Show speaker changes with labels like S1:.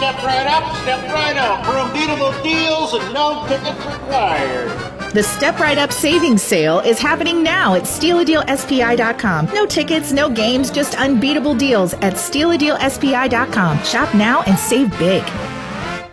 S1: step right up, step right out for unbeatable deals and no tickets required.
S2: The Step Right Up Savings Sale is happening now at StealaDealSPI.com. No tickets, no games, just unbeatable deals at StealaDealSPI.com. Shop now and save big.